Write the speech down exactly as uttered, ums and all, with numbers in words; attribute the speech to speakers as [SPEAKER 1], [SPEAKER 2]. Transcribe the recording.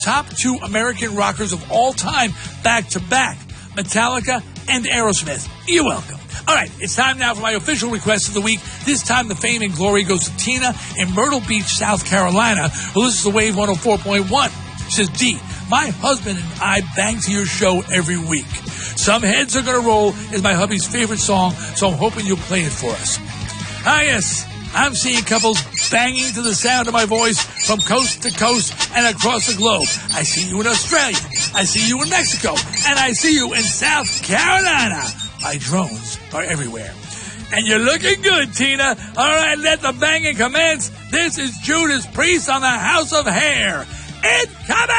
[SPEAKER 1] top two American rockers of all time, back to back, Metallica and Aerosmith. You're welcome. All right, it's time now for my official request of the week. This time the fame and glory goes to Tina in Myrtle Beach, South Carolina, who listens to Wave one oh four point one. She says, D, my husband and I bang to your show every week. Some Heads Are Gonna Roll is my hubby's favorite song, so I'm hoping you'll play it for us. Ah, yes, I'm seeing couples banging to the sound of my voice from coast to coast and across the globe. I see you in Australia, I see you in Mexico, and I see you in South Carolina. My drones are everywhere. And you're looking good, Tina. All right, let the banging commence. This is Judas Priest on the House of Hair. Incoming!